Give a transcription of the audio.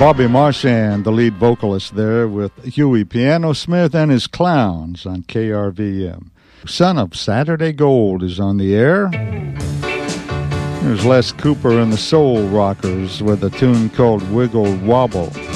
Bobby Marchand, the lead vocalist there, with Huey Piano Smith and his Clowns on KRVM. Son of Saturday Gold is on the air. Here's Les Cooper and the Soul Rockers with a tune called Wiggle Wobble.